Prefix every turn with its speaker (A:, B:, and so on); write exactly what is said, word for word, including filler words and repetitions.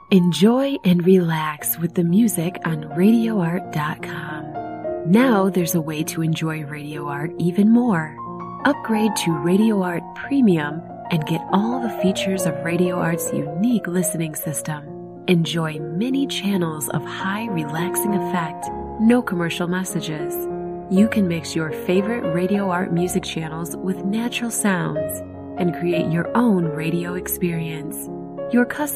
A: Enjoy and relax with the music on radio art dot com. Now there's a way to enjoy Radio Art even more. Upgrade to Radio Art Premium and get all the features of Radio Art's unique listening system. Enjoy many channels of high relaxing effect, no commercial messages. You can mix your favorite Radio Art music channels with natural sounds and create your own radio experience. Your custom